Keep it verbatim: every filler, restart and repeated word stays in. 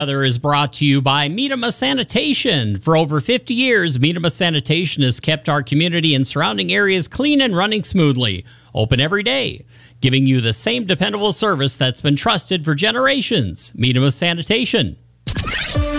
Weather is brought to you by Meetema Sanitation. For over fifty years, Meetema Sanitation has kept our community and surrounding areas clean and running smoothly. Open every day, giving you the same dependable service that's been trusted for generations. Meetema Sanitation.